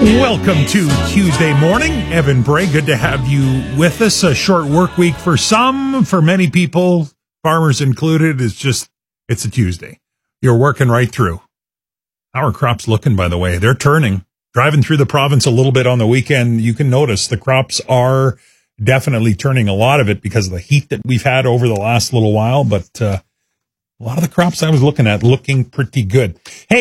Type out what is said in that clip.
Welcome to Tuesday morning. Evan Bray, good to have you with us. A short work week for some, for many people, farmers included, it's a Tuesday. You're working right through. How are crops looking, by the way? They're turning. Driving through the province a little bit on the weekend, you can notice the crops are definitely turning, a lot of it because of the heat that we've had over the last little while, but a lot of the crops I was looking at looking pretty good. Hey,